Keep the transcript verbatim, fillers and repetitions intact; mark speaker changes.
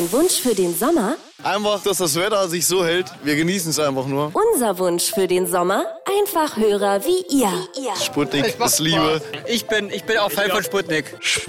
Speaker 1: Wunsch für den Sommer?
Speaker 2: Einfach, dass das Wetter sich so hält. Wir genießen es einfach nur.
Speaker 1: Unser Wunsch für den Sommer? Einfach Hörer wie ihr.
Speaker 2: Sputnik ist Liebe.
Speaker 3: Ich bin, ich bin auch Fan von Sputnik.